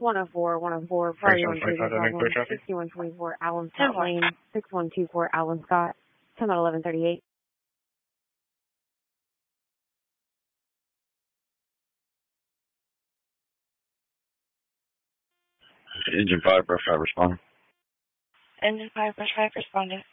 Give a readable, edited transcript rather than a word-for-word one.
104, priority on previous problem, 6124 Allen Scott Lane, 6124 Allen Scott, 10-1138. Engine 5, brush 5 responding. Engine 5, brush 5 responding.